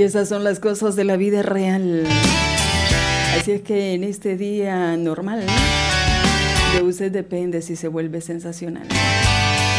Y esas son las cosas de la vida real. Así es que en este día normal, de usted depende si se vuelve sensacional.